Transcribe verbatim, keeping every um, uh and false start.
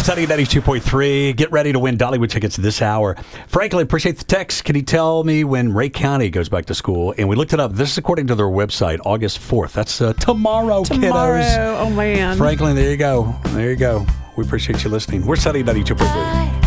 Sunny ninety-two point three. Get ready to win Dollywood tickets this hour. Franklin, appreciate the text. Can you tell me when Ray County goes back to school? And we looked it up. This is according to their website, August fourth. That's uh, tomorrow, Tomorrow. kiddos. Oh, man. Franklin, there you go. There you go. We appreciate you listening. We're Sunny ninety-two point three.